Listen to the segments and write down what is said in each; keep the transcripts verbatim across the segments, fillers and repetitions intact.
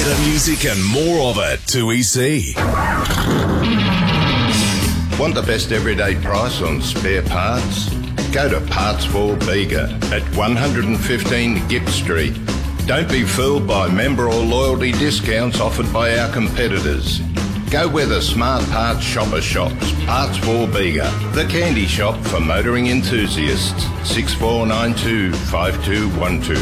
Better music and more of it. two E C. Want the best everyday price on spare parts? Go to Parts for Bega at one fifteen Gipp Street. Don't be fooled by member or loyalty discounts offered by our competitors. Go where the smart parts shopper shops. Parts for Bega, the candy shop for motoring enthusiasts. six four nine two, five two one two.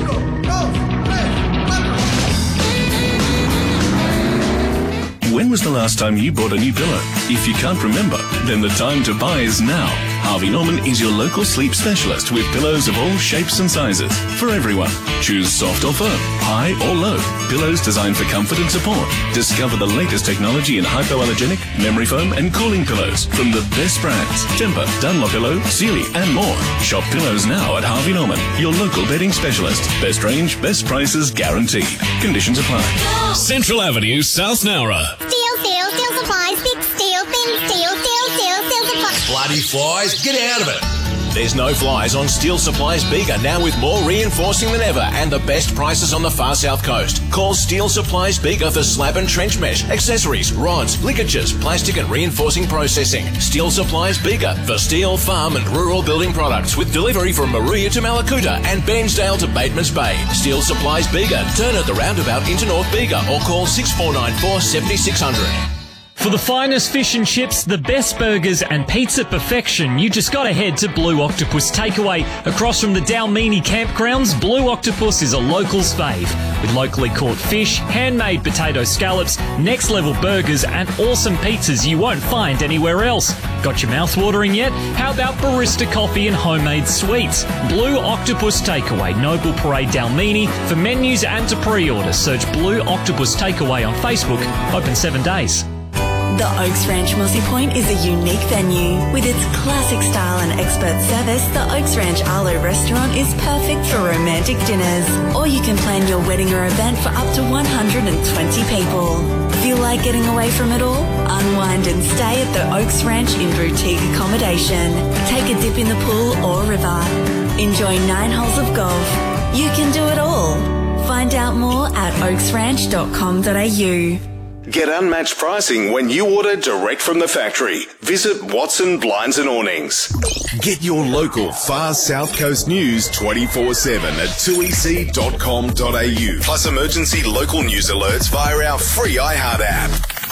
When was the last time you bought a new pillow? If you can't remember, then the time to buy is now. Harvey Norman is your local sleep specialist with pillows of all shapes and sizes for everyone. Choose soft or firm, high or low. Pillows designed for comfort and support. Discover the latest technology in hypoallergenic, memory foam and cooling pillows from the best brands. Tempur, Dunlopillow, Sealy and more. Shop pillows now at Harvey Norman, your local bedding specialist. Best range, best prices guaranteed. Conditions apply. Central Avenue, South Nowra. Steel, steel, steel supplies, big steel, thin steel, steel, steel, steel supplies. Bloody flies, get out of it. There's no flies on Steel Supplies Bega now with more reinforcing than ever and the best prices on the far south coast. Call Steel Supplies Bega for slab and trench mesh, accessories, rods, ligatures, plastic and reinforcing processing. Steel Supplies Bega for steel, farm and rural building products with delivery from Maruya to Malakuta and Bairnsdale to Batemans Bay. Steel Supplies Bega. Turn at the roundabout into North Bega or call six four nine four, seven six zero zero. For the finest fish and chips, the best burgers and pizza perfection, you just got to head to Blue Octopus Takeaway. Across from the Dalmini campgrounds, Blue Octopus is a local's fave. With locally caught fish, handmade potato scallops, next level burgers and awesome pizzas you won't find anywhere else. Got your mouth watering yet? How about barista coffee and homemade sweets? Blue Octopus Takeaway, Noble Parade Dalmini. For menus and to pre-order, search Blue Octopus Takeaway on Facebook. Open seven days. The Oaks Ranch Mossy Point is a unique venue. With its classic style and expert service, the Oaks Ranch Arlo restaurant is perfect for romantic dinners. Or you can plan your wedding or event for up to one hundred twenty people. Feel like getting away from it all? Unwind and stay at the Oaks Ranch in boutique accommodation. Take a dip in the pool or river. Enjoy nine holes of golf. You can do it all. Find out more at oaks ranch dot com dot a u. Get unmatched pricing when you order direct from the factory. Visit Watson Blinds and Awnings. Get your local far south coast news twenty-four seven at two e c dot com dot a u. Plus emergency local news alerts via our free iHeart app.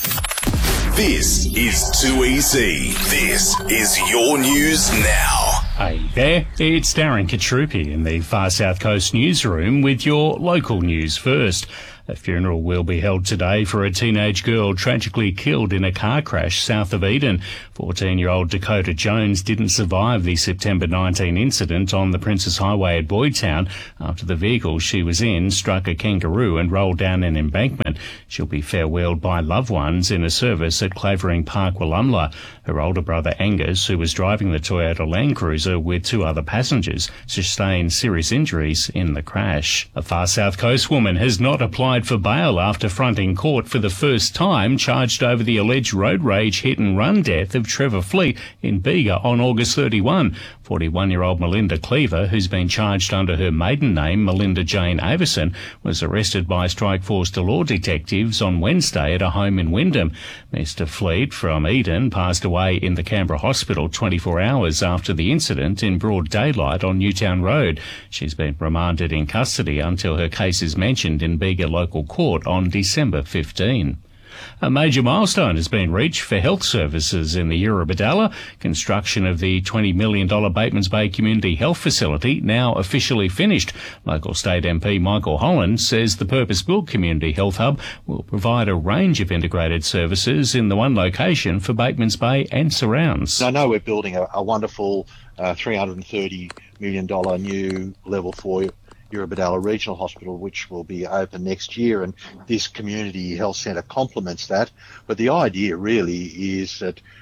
This is two E C. This is your news now. Hey there, it's Darren Katrupi in the Far South Coast newsroom with your local news first. A funeral will be held today for a teenage girl tragically killed in a car crash south of Eden. fourteen-year-old Dakota Jones didn't survive the September nineteenth incident on the Princes Highway at Boydtown after the vehicle she was in struck a kangaroo and rolled down an embankment. She'll be farewelled by loved ones in a service at Clavering Park, Wollumla. Her older brother Angus, who was driving the Toyota Land Cruiser with two other passengers, sustained serious injuries in the crash. A Far South Coast woman has not applied for bail after fronting court for the first time, charged over the alleged road rage hit-and-run death of Trevor Fleet in Bega on August thirty-first. forty-one-year-old Melinda Cleaver, who's been charged under her maiden name, Melinda Jane Avison, was arrested by Strike Force to Law detectives on Wednesday at a home in Wyndham. Mister Fleet from Eden passed away in the Canberra hospital twenty-four hours after the incident in broad daylight on Newtown Road. She's been remanded in custody until her case is mentioned in Bega local court on December fifteenth. A major milestone has been reached for health services in the Eurobodalla. Construction of the twenty million dollars Batemans Bay Community Health Facility now officially finished. Local State M P Michael Holland says the purpose-built Community Health Hub will provide a range of integrated services in the one location for Batemans Bay and surrounds. I know we're building a, a wonderful uh, three hundred thirty million dollars new level four Eurobodalla Regional Hospital, which will be open next year, and this community health centre complements that. But the idea really is that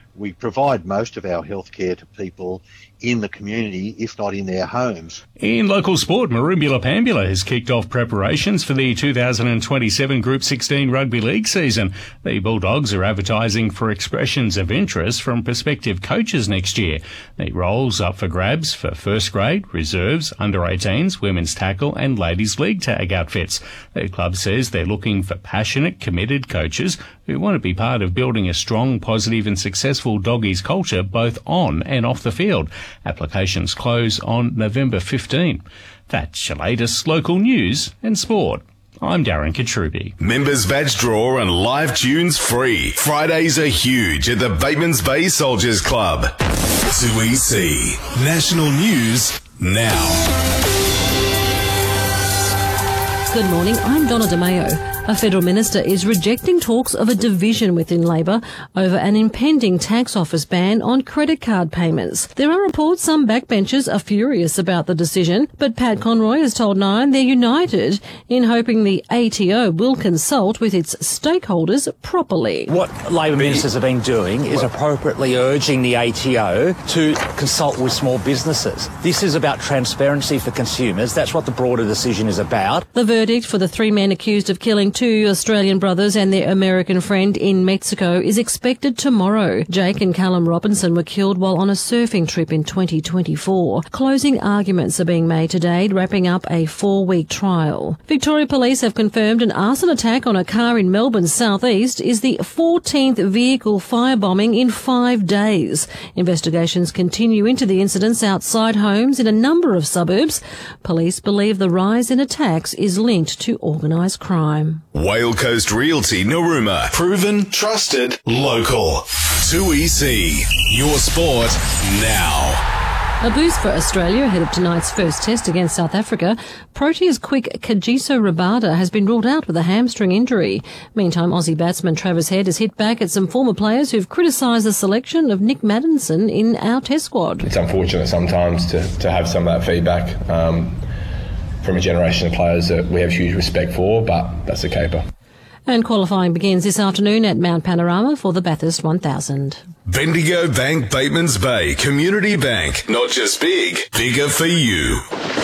we provide most of our healthcare to people in the community, if not in their homes. In local sport, Merimbula Pambula has kicked off preparations for the two thousand twenty-seven Group sixteen Rugby League season. The Bulldogs are advertising for expressions of interest from prospective coaches next year. The roles up for grabs for first grade, reserves, under eighteens, women's tackle and ladies league tag outfits. The club says they're looking for passionate, committed coaches who want to be part of building a strong, positive and successful Doggies culture both on and off the field. Applications close on November fifteenth. That's your latest local news and sport. I'm Darren Katrubi. Members badge draw and live tunes free. Fridays are huge at the Batemans Bay Soldiers Club. two E C. National News now. Good morning, I'm Donna DeMayo. A federal minister is rejecting talks of a division within Labor over an impending tax office ban on credit card payments. There are reports some backbenchers are furious about the decision, but Pat Conroy has told Nine they're united in hoping the A T O will consult with its stakeholders properly. What Labor ministers have been doing is appropriately urging the A T O to consult with small businesses. This is about transparency for consumers. That's what the broader decision is about. The verdict for the three men accused of killing two Australian brothers and their American friend in Mexico is expected tomorrow. Jake and Callum Robinson were killed while on a surfing trip in twenty twenty-four. Closing arguments are being made today, wrapping up a four-week trial. Victoria Police have confirmed an arson attack on a car in Melbourne's southeast is the fourteenth vehicle firebombing in five days. Investigations continue into the incidents outside homes in a number of suburbs. Police believe the rise in attacks is linked to organised crime. Whale Coast Realty Narooma. Proven, trusted, local. two E C. Your sport now. A boost for Australia ahead of tonight's first test against South Africa. Proteas quick Kagiso Rabada has been ruled out with a hamstring injury. Meantime, Aussie batsman Travis Head has hit back at some former players who've criticised the selection of Nick Maddinson in our test squad. It's unfortunate sometimes to, to have some of that feedback um, from a generation of players that we have huge respect for, but that's a caper. And qualifying begins this afternoon at Mount Panorama for the Bathurst one thousand. Bendigo Bank Batemans Bay Community Bank. Not just big, bigger for you.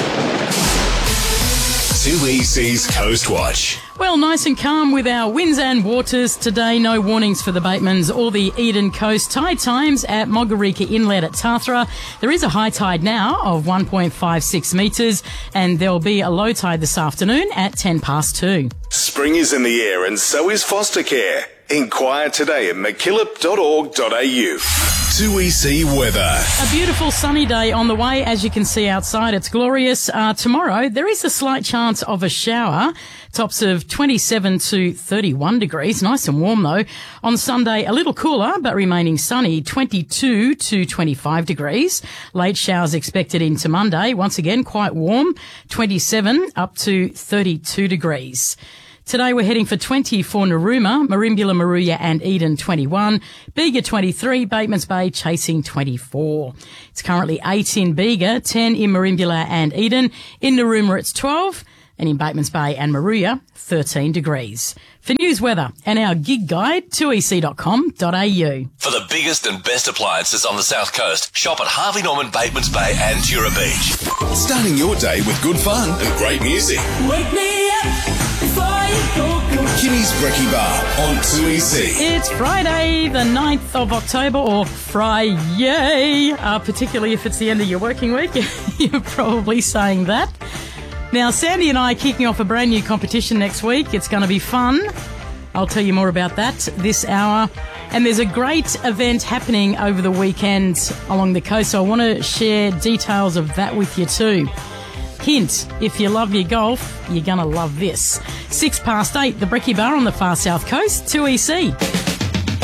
two E C's Coast Watch. Well, nice and calm with our winds and waters today. No warnings for the Batemans or the Eden Coast. Tide times at Mogarika Inlet at Tathra. There is a high tide now of one point five six metres and there'll be a low tide this afternoon at ten past two. Spring is in the air and so is foster care. Inquire today at mackillop dot org dot a u. two E C weather. A beautiful sunny day on the way. As you can see outside, it's glorious. Uh, tomorrow, there is a slight chance of a shower. Tops of twenty-seven to thirty-one degrees. Nice and warm, though. On Sunday, a little cooler, but remaining sunny, twenty-two to twenty-five degrees. Late showers expected into Monday. Once again, quite warm, twenty-seven up to thirty-two degrees. Today we're heading for twenty for Narooma, Merimbula, Moruya and Eden twenty-one, Bega twenty-three, Batemans Bay chasing twenty-four. It's currently eight in Bega, ten in Merimbula and Eden. In Narooma it's twelve, and in Batemans Bay and Moruya, thirteen degrees. For news, weather and our gig guide, two e c dot com dot a u. For the biggest and best appliances on the South Coast, shop at Harvey Norman, Batemans Bay and Tura Beach. Starting your day with good fun and great music. Wake me up before you go. Kimmy's Brekkie Bar on two E C. It's Friday, the ninth of October, or Friday, uh, particularly if it's the end of your working week. You're probably saying that. Now, Sandy and I are kicking off a brand new competition next week. It's going to be fun. I'll tell you more about that this hour. And there's a great event happening over the weekend along the coast, so I want to share details of that with you too. Hint, if you love your golf, you're going to love this. Six past eight, the Brekkie Bar on the far south coast, two E C.